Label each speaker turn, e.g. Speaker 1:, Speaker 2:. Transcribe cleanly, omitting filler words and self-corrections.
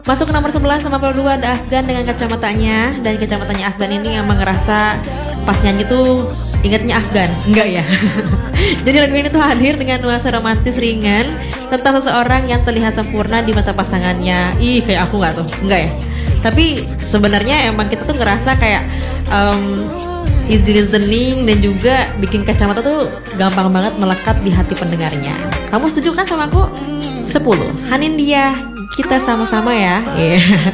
Speaker 1: Masuk ke nomor 11 sama nomor 2 ada Afgan dengan kacamatanya. Dan kacamatanya Afgan ini emang ngerasa pas nyanyi tuh ingatnya Afgan. Enggak ya. Jadi lagu ini tuh hadir dengan nuansa romantis ringan tentang seseorang yang terlihat sempurna di mata pasangannya. Ih, kayak aku nggak tuh? Enggak ya. Tapi sebenarnya emang kita tuh ngerasa kayak easy listening dan juga bikin kacamata tuh gampang banget melekat di hati pendengarnya. Kamu setuju kan sama aku? 10. Hanin dia, kita sama-sama ya. Yeah.